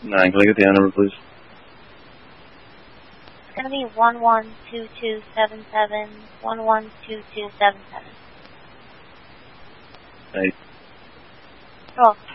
9. Can I get the number, please? It's going to be 112277, 112277. Thanks. You're welcome.